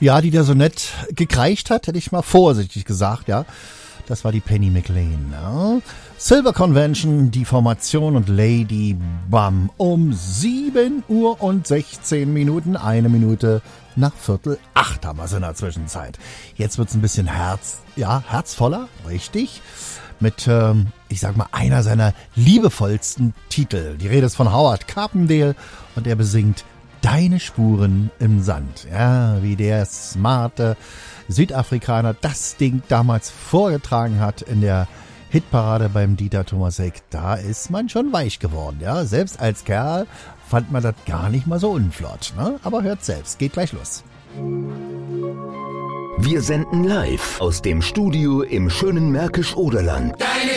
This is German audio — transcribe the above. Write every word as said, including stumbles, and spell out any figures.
Ja, die der so nett gekreicht hat, hätte ich mal vorsichtig gesagt, ja. Das war die Penny McLean. Ja. Silver Convention, die Formation und Lady Bam um sieben Uhr und sechzehn Minuten, eine Minute nach Viertel acht haben wir es in der Zwischenzeit. Jetzt wird's ein bisschen herz, ja, herzvoller, richtig, mit, ähm, ich sag mal, einer seiner liebevollsten Titel. Die Rede ist von Howard Carpendale und er besingt Deine Spuren im Sand. Ja, wie der smarte Südafrikaner das Ding damals vorgetragen hat in der Hitparade beim Dieter Thomas-Heck. Da ist man schon weich geworden, ja. Selbst als Kerl fand man das gar nicht mal so unflott, ne? Aber hört selbst, geht gleich los. Wir senden live aus dem Studio im schönen Märkisch-Oderland.